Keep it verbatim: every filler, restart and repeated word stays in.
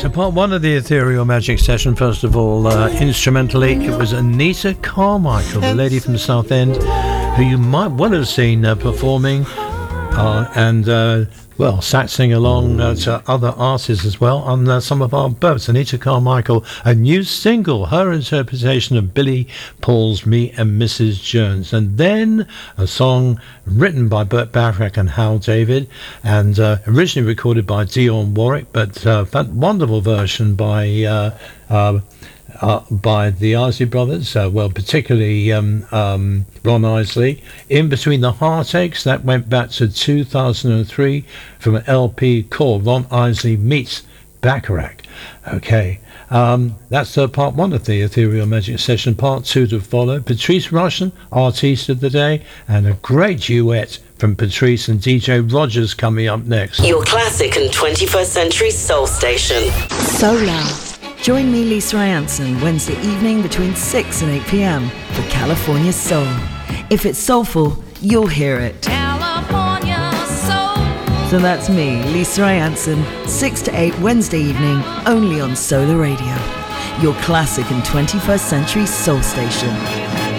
So part one of the Ethereal Magic session, first of all, uh, instrumentally, it was Anita Carmichael, the lady from Southend, who you might well have seen uh, performing uh, and, uh, well, saxing along uh, to other artists as well on uh, some of our boats. Anita Carmichael, a new single, her interpretation of Billy Paul's Me and Missus Jones. And then a song written by Burt Bacharach and Hal David, and uh, originally recorded by Dionne Warwick, but uh, that wonderful version by uh, uh, uh, by the Isley Brothers, uh, well, particularly um, um, Ron Isley. In Between the Heartaches, that went back to two thousand three from an L P called Ron Isley Meets Bacharach. Okay, um, that's uh, part one of the Ethereal Magic session. Part two to follow. Patrice Rushen, Artiste of the Day, and a great duet from Patrice and D J Rogers coming up next. Your classic and twenty-first century soul station. Solar. Join me, Lisa Ranson, Wednesday evening between six and eight p.m. for California Soul. If it's soulful, you'll hear it. California Soul. So that's me, Lisa Ranson, six to eight Wednesday evening, only on Solar Radio. Your classic and twenty-first century soul station.